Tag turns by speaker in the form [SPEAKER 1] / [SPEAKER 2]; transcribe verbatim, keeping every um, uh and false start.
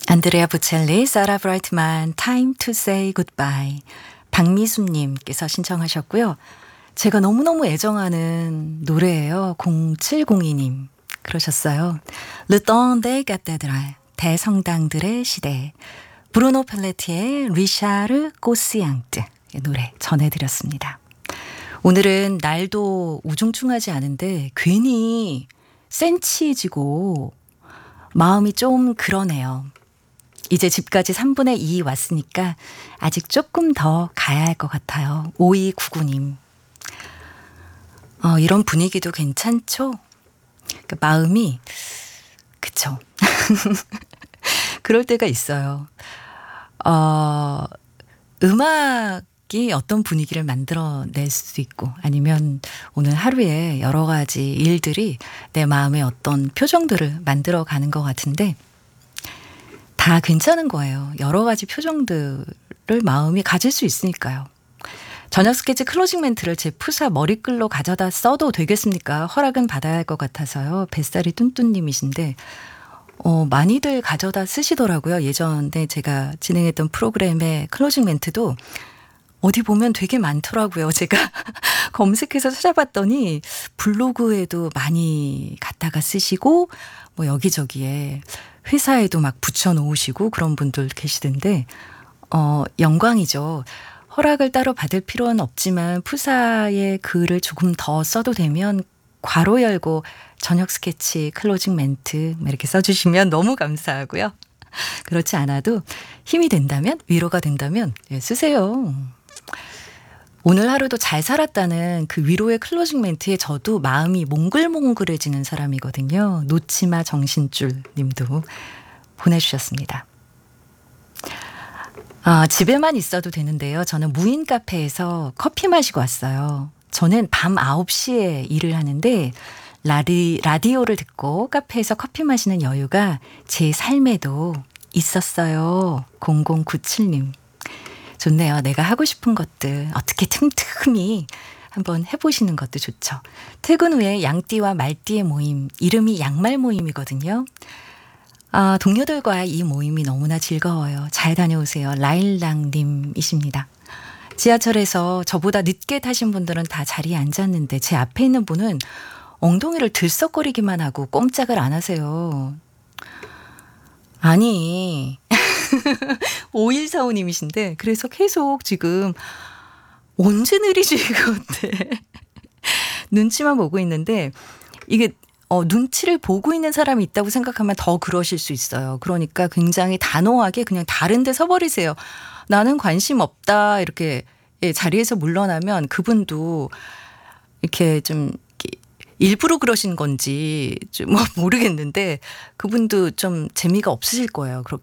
[SPEAKER 1] 안드레아 보첼리, 사라 브라이트만, Time to say goodbye. 박미수님께서 신청하셨고요. 제가 너무너무 애정하는 노래예요. 공칠공이 님 그러셨어요. Le temps des cathédrales, 대성당들의 시대. 브루노 펠레티의 리샤르 꼬스양트 노래 전해드렸습니다. 오늘은 날도 우중충하지 않은데 괜히 센치해지고 마음이 좀 그러네요. 이제 집까지 삼분의 이 왔으니까 아직 조금 더 가야 할 것 같아요. 오이구구 님. 어, 이런 분위기도 괜찮죠? 그러니까 마음이 그쵸. 그럴 때가 있어요. 어, 음악이 어떤 분위기를 만들어낼 수도 있고 아니면 오늘 하루에 여러 가지 일들이 내 마음에 어떤 표정들을 만들어가는 것 같은데 다 괜찮은 거예요. 여러 가지 표정들을 마음이 가질 수 있으니까요. 저녁 스케치 클로징 멘트를 제 푸사 머리글로 가져다 써도 되겠습니까? 허락은 받아야 할 것 같아서요. 뱃살이 뚠뚠님이신데 어, 많이들 가져다 쓰시더라고요. 예전에 제가 진행했던 프로그램의 클로징 멘트도 어디 보면 되게 많더라고요. 제가 검색해서 찾아봤더니 블로그에도 많이 갖다가 쓰시고 뭐 여기저기에 회사에도 막 붙여놓으시고 그런 분들 계시던데 어, 영광이죠. 허락을 따로 받을 필요는 없지만 푸사의 글을 조금 더 써도 되면 괄호 열고 저녁 스케치 클로징 멘트 이렇게 써주시면 너무 감사하고요. 그렇지 않아도 힘이 된다면 위로가 된다면 예, 쓰세요. 오늘 하루도 잘 살았다는 그 위로의 클로징 멘트에 저도 마음이 몽글몽글해지는 사람이거든요. 놓치마 정신줄 님도 보내주셨습니다. 아, 집에만 있어도 되는데요. 저는 무인 카페에서 커피 마시고 왔어요. 저는 밤 아홉 시에 일을 하는데 라디, 라디오를 듣고 카페에서 커피 마시는 여유가 제 삶에도 있었어요. 공공구칠 님. 좋네요. 내가 하고 싶은 것들 어떻게 틈틈이 한번 해보시는 것도 좋죠. 퇴근 후에 양띠와 말띠의 모임, 이름이 양말 모임이거든요. 아, 동료들과의 이 모임이 너무나 즐거워요. 잘 다녀오세요. 라일락님이십니다. 지하철에서 저보다 늦게 타신 분들은 다 자리에 앉았는데 제 앞에 있는 분은 엉덩이를 들썩거리기만 하고 꼼짝을 안 하세요. 아니 오일사오 님이신데 그래서 계속 지금 언제 내리지 이건데 눈치만 보고 있는데 이게 어, 눈치를 보고 있는 사람이 있다고 생각하면 더 그러실 수 있어요. 그러니까 굉장히 단호하게 그냥 다른 데 서버리세요. 나는 관심 없다 이렇게 예, 자리에서 물러나면 그분도 이렇게 좀 일부러 그러신 건지 좀 모르겠는데 그분도 좀 재미가 없으실 거예요.